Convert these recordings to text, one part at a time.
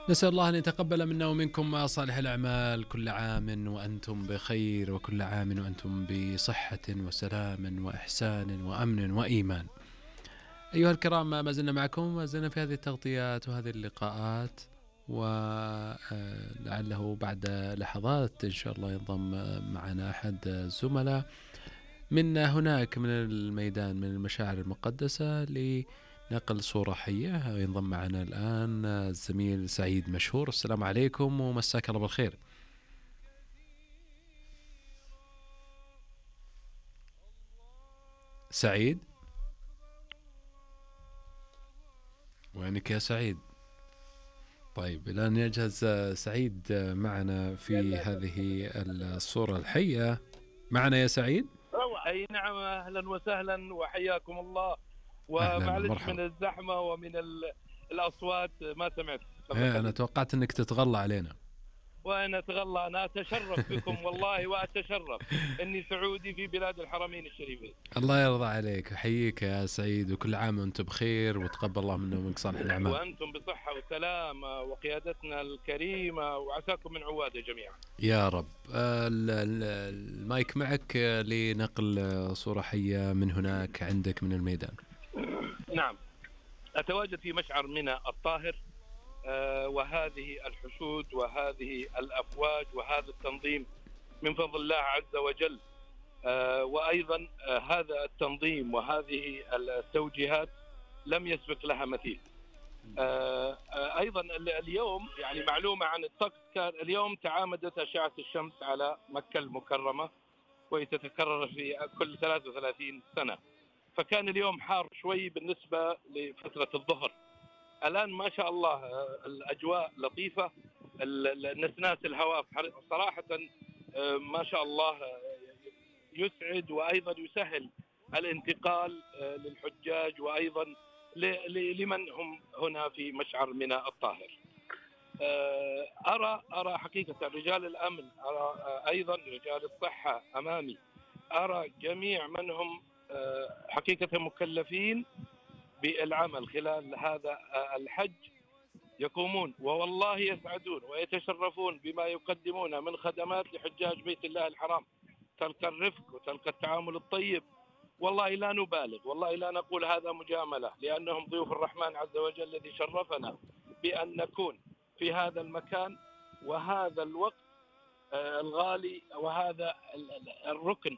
نسأل الله أن يتقبل منا ومنكم صالح الأعمال. كل عام وأنتم بخير، وكل عام وأنتم بصحة وسلام وإحسان وأمن وإيمان. أيها الكرام، ما زلنا معكم، ما زلنا في هذه التغطيات وهذه اللقاءات، ولعله بعد لحظات إن شاء الله ينضم معنا أحد الزملاء من هناك من الميدان، من المشاعر المقدسة، لنقل صورة حية. ينضم معنا الآن الزميل سعيد مشهور. السلام عليكم ومساك الله بالخير. سعيد، وينك يا سعيد؟ طيب، الآن يجهز سعيد معنا في هذه الصورة الحية. معنا يا سعيد؟ أي نعم، أهلا وسهلا وحياكم الله. ومعلش من الزحمة ومن الأصوات ما سمعت. أنا توقعت أنك تتغلى علينا. وأنا أتغلى، أنا أتشرف بكم والله، وأتشرف أني سعودي في بلاد الحرمين الشريفين. الله يرضى عليك، أحييك يا سعيد، وكل عام وأنتم بخير، وتقبل الله منا ومنك صالح الأعمال. وأنتم بصحة وسلامة، وقيادتنا الكريمة، وعساكم من عواده جميعا يا رب. المايك معك لنقل صورة حية من هناك عندك من الميدان. نعم، أتواجد في مشعر منى الطاهر، وهذه الحشود وهذه الأفواج وهذا التنظيم من فضل الله عز وجل، وأيضا هذا التنظيم وهذه التوجيهات لم يسبق لها مثيل. أيضا اليوم يعني معلومة عن الطقس، كان اليوم تعامدت أشعة الشمس على مكة المكرمة، وهي تتكرر في كل 33 سنة، فكان اليوم حار شوي بالنسبة لفترة الظهر. الآن ما شاء الله الأجواء لطيفة، النسناس الهواء صراحة ما شاء الله يسعد، وأيضا يسهل الانتقال للحجاج، وأيضا لمن هم هنا في مشعر منى الطاهر. أرى حقيقة رجال الأمن، أرى أيضا رجال الصحة أمامي، أرى جميع من هم حقيقة مكلفين بالعمل خلال هذا الحج، يقومون والله يسعدون ويتشرفون بما يقدمون من خدمات لحجاج بيت الله الحرام. تلقى الرفق وتلقى التعامل الطيب، والله لا نبالغ، والله لا نقول هذا مجاملة، لأنهم ضيوف الرحمن عز وجل الذي شرفنا بأن نكون في هذا المكان وهذا الوقت الغالي، وهذا الركن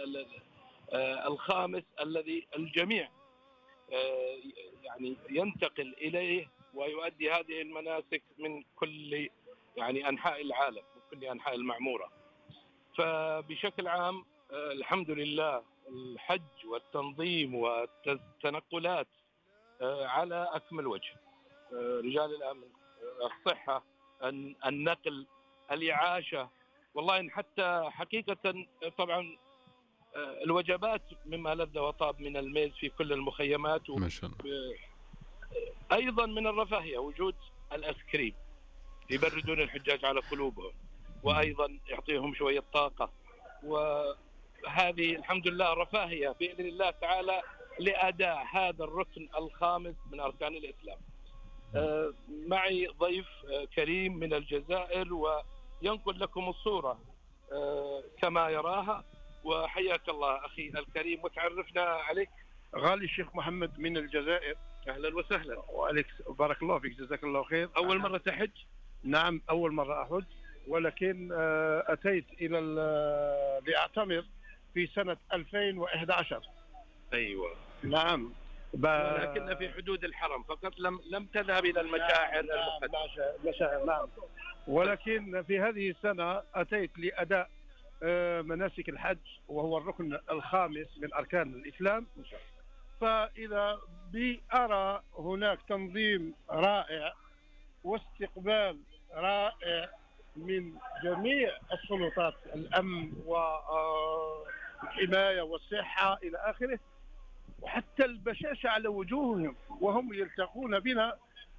الخامس الذي الجميع يعني ينتقل إليه ويؤدي هذه المناسك من كل يعني أنحاء العالم، من كل أنحاء المعمورة. فبشكل عام الحمد لله الحج والتنظيم والتنقلات على أكمل وجه. رجال الأمن، الصحة، النقل، الإعاشة، والله إن حتى حقيقة طبعا الوجبات مما لذ وطاب من الميز في كل المخيمات، ما شاء الله. أيضا من الرفاهية وجود الأسكريم يبردون الحجاج على قلوبهم، وأيضا يعطيهم شوية طاقة، وهذه الحمد لله رفاهية بإذن الله تعالى لأداء هذا الركن الخامس من أركان الإسلام. معي ضيف كريم من الجزائر وينقل لكم الصورة كما يراها. وحياك الله أخي الكريم، وتعرفنا عليك. غالي الشيخ محمد من الجزائر. أهلا وسهلا. وعليك، بارك الله فيك، جزاك الله خير. أول مرة تحج؟ نعم، أول مرة أحج، ولكن أتيت لأعتمر في سنة 2011. أيوة نعم، ولكن في حدود الحرم فقط، لم تذهب إلى المشاعر المشاعر. نعم، ولكن في هذه السنة أتيت لأداء مناسك الحج، وهو الركن الخامس من أركان الإسلام. فإذا أرى هناك تنظيم رائع واستقبال رائع من جميع السلطات، الأمن والحماية والصحة إلى آخره، وحتى البشاشة على وجوههم وهم يلتقون بنا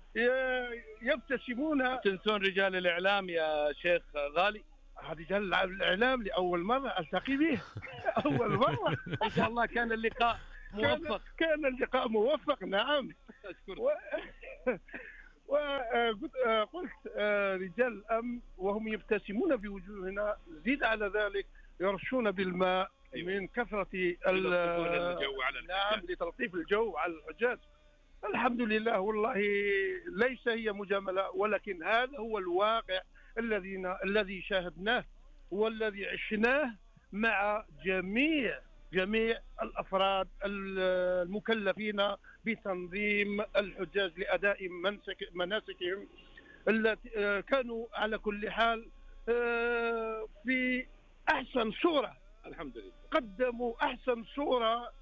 يبتسمون. تنسون رجال الإعلام يا شيخ غالي، رجال الإعلام لأول مرة ألتقي به. أول مرة. إن شاء الله كان اللقاء موفق. كان اللقاء موفق، نعم. وقلت رجال الأمن وهم يبتسمون بوجوهنا، زيد على ذلك يرشون بالماء من كثرة الجو على نعم لتلطيف الجو على الحجاج. الحمد لله، والله ليس هي مجاملة، ولكن هذا هو الواقع الذي شاهدناه والذي عشناه مع جميع الأفراد المكلفين بتنظيم الحجاج لأداء مناسكهم التي كانوا على كل حال في أحسن صورة. الحمد لله قدموا أحسن صورة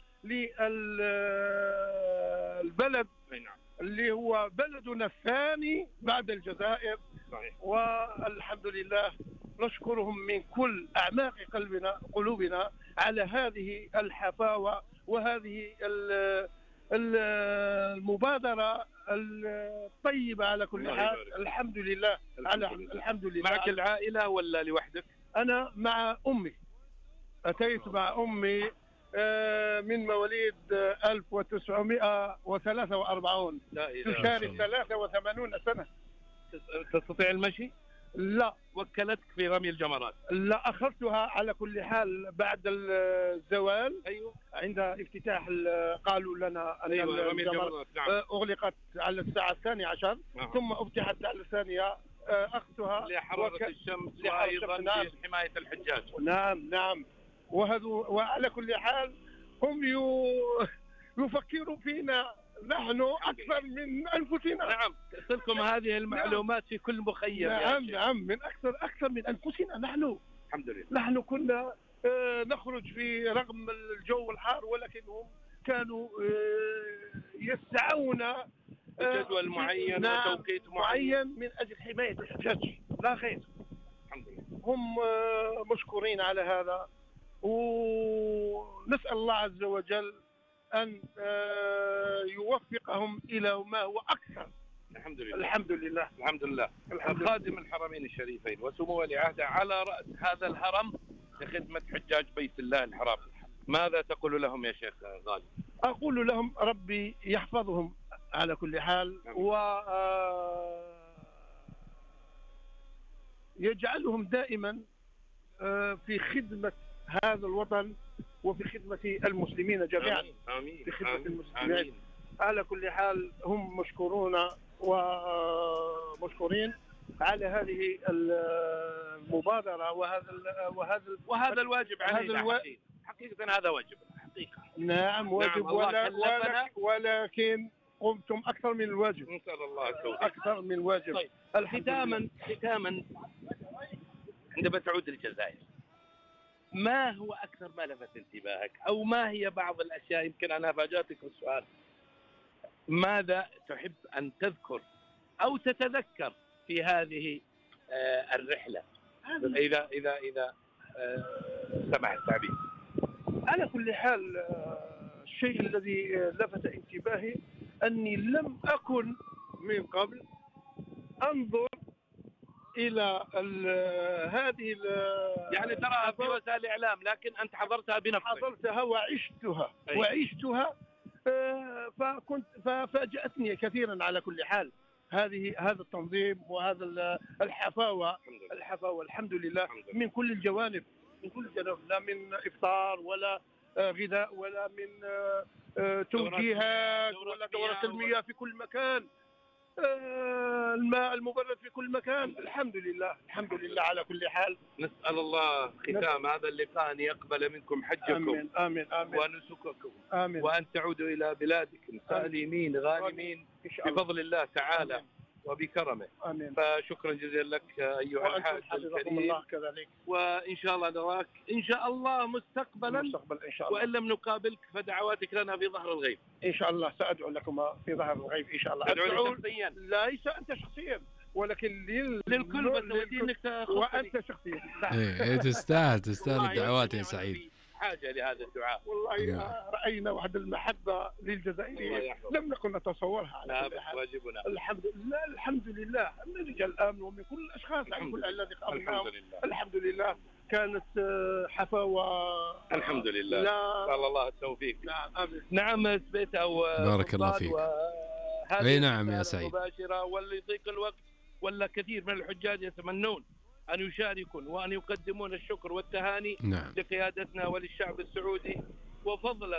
للبلد اللي هو بلدنا الثاني بعد الجزائر. صحيح. والحمد لله نشكرهم من كل أعماق قلوبنا على هذه الحفاوة وهذه المبادرة الطيبة على كل حال. الحمد لله. الحمد لله. معك العائلة ولا لوحدك؟ أنا مع أمي، أتيت مع أمي من مواليد 1943، تشارك 83 سنة. تستطيع المشي؟ لا. وكلتك في رمي الجمرات؟ لا، أخذتها على كل حال بعد الزوال. أيوة. عند افتتاح قالوا لنا أن رمي الجمرات نعم. أغلقت على الساعة 12 ثم أفتحت على الثانية. أخذتها لحرارة الشمس وأيضا لحماية الحجاج. نعم. وعلى كل حال هم يفكروا فينا نحن أكثر من أنفسنا. نعم، تصلكم هذه المعلومات في كل مخيم. نعم، من أكثر من أنفسنا نحن. الحمد لله. نحن كنا نخرج في رغم الجو الحار، ولكنهم كانوا يسعون بجدول معين وتوقيت معين من أجل حماية الحجاج لا غير. الحمد لله. هم مشكورين على هذا، ونسأل الله عز وجل أن يوفقهم إلى ما هو أكثر. الحمد لله. الحمد لله. الحمد لله. خادم الحرمين الشريفين وسمو ولي عهده على رأس هذا الحرم لخدمة حجاج بيت الله الحرام، ماذا تقول لهم يا شيخ غالي؟ أقول لهم ربي يحفظهم على كل حال ويجعلهم دائما في خدمة هذا الوطن وفي خدمة المسلمين جميعا. آمين. في خدمة المسلمين. على كل حال هم مشكورون ومشكورين على هذه المبادرة وهذا الواجب علينا. حقيقة هذا واجب حقيقة. نعم واجب. ولكن قمتم أكثر من الواجب. نسأل الله التوفيق. أكثر من الواجب. طيب. ختاما عندما تعود للجزائر، ما هو أكثر ما لفت انتباهك، أو ما هي بعض الأشياء، يمكن أنا فاجأتك بالسؤال، ماذا تحب أن تذكر أو تتذكر في هذه الرحلة إذا سمح التعبير؟ على كل حال الشيء الذي لفت انتباهي أني لم أكن من قبل أنظر إلى هذه يعني تراها في وسائل الإعلام، لكن أنت حضرتها بنفسك. حضرتها وعشتها. أيوة. وعشتها ففاجأتني كثيرا. على كل حال هذا التنظيم وهذا الحفاوة الحمد لله من كل الجوانب، لا من إفطار ولا غذاء ولا من توجيهات ولا دورة المياه في كل مكان، الماء المبرد في كل مكان. الحمد لله على كل حال. نسأل الله ختام هذا اللقاء أن يقبل منكم حجكم. آمين. ونسككم. آمين. وأن تعودوا إلى بلادكم سالمين غانمين بفضل الله تعالى. آمين. وبكرمه. آمين. فشكرا جزيلا لك أيها الحاج الكريم. الله كذلك. وإن شاء الله نراك إن شاء الله مستقبلا إن شاء الله. وإن لم نقابلك فدعواتك لنا في ظهر الغيب. إن شاء الله سأدعو لكم في ظهر الغيب إن شاء الله. أدعو شخصيا. ليس أنت شخصيا ولكن للكل، بس وأنت شخصيا. تستاهل الدعوات يا سعيد. حاجة لهذا الدعاء. والله رأينا وحد المحبة للجزائريين لم نكن نتصورها على كل حال. واجبنا. الحمد لله من رجال الأمن ومن كل الأشخاص على كل الذي قابلناهم. الحمد لله كانت حفاوة. الحمد لله. نسأل الله التوفيق. نعم. آمين. نعم سبيت أو بارك الله فيك. هذه نعم يا سعيد. مباشرة، ولضيق الوقت ولا كثير من الحجاج يتمنون أن يشاركون وأن يقدمون الشكر والتهاني نعم. لقيادتنا وللشعب السعودي، وفضلا